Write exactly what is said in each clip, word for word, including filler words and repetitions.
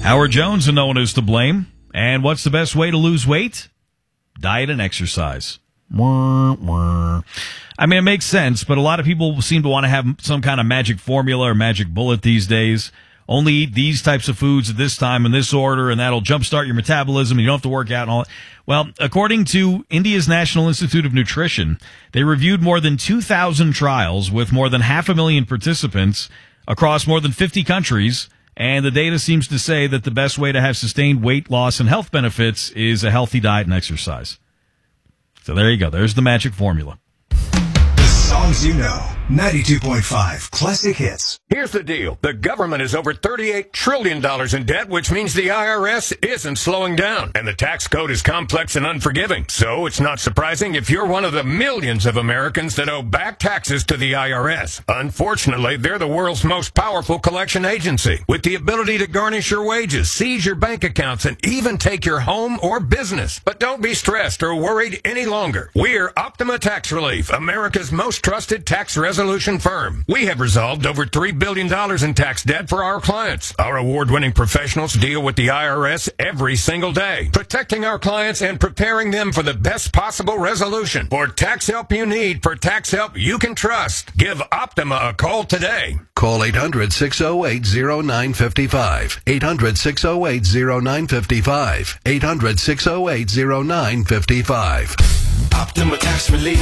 Howard Jones and no one is to blame. And what's the best way to lose weight? Diet and exercise. Wah, wah. I mean, it makes sense, but a lot of people seem to want to have some kind of magic formula or magic bullet these days. Only eat these types of foods at this time in this order, and that'll jumpstart your metabolism, and you don't have to work out and all that. Well, according to India's National Institute of Nutrition, they reviewed more than two thousand trials with more than half a million participants across more than fifty countries, and the data seems to say that the best way to have sustained weight loss and health benefits is a healthy diet and exercise. So there you go. There's the magic formula. The songs you know. ninety-two point five Classic Hits. Here's the deal. The government is over thirty-eight trillion dollars in debt, which means the I R S isn't slowing down. And the tax code is complex and unforgiving. So it's not surprising if you're one of the millions of Americans that owe back taxes to the I R S. Unfortunately, they're the world's most powerful collection agency, with the ability to garnish your wages, seize your bank accounts, and even take your home or business. But don't be stressed or worried any longer. We're Optima Tax Relief, America's most trusted tax resolution firm. We have resolved over three billion dollars in tax debt for our clients. Our award-winning professionals deal with the I R S every single day, protecting our clients and preparing them for the best possible resolution. For tax help you need, for tax help you can trust, give Optima a call today. Call eight hundred, six oh eight, oh nine five five. eight hundred, six oh eight, oh nine five five. eight hundred, six oh eight, oh nine five five. Optima Tax Relief.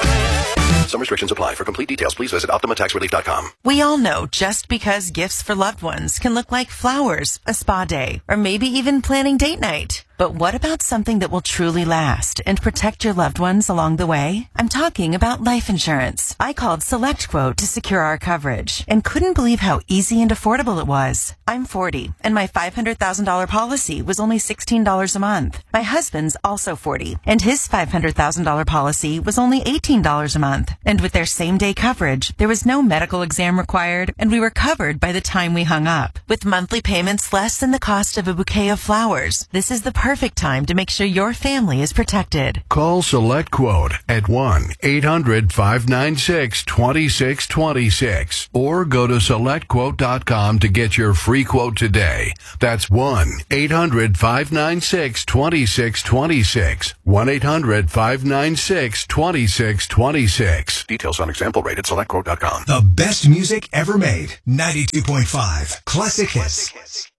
Some restrictions apply. For complete details, please visit optima tax relief dot com. We all know just because gifts for loved ones can look like flowers, a spa day, or maybe even planning date night. But what about something that will truly last and protect your loved ones along the way? I'm talking about life insurance. I called SelectQuote to secure our coverage and couldn't believe how easy and affordable it was. I'm forty, and my five hundred thousand dollars policy was only sixteen dollars a month. My husband's also forty, and his five hundred thousand dollars policy was only eighteen dollars a month. And with their same-day coverage, there was no medical exam required, and we were covered by the time we hung up. With monthly payments less than the cost of a bouquet of flowers, this is the perfect time to make sure your family is protected. Call SelectQuote at one eight hundred, five nine six, two six two six or go to select quote dot com to get your free quote today. That's one eight hundred, five nine six, two six two six. one eight hundred, five nine six, two six two six. Details on example rate at select quote dot com. The best music ever made. ninety-two point five Classic Hits.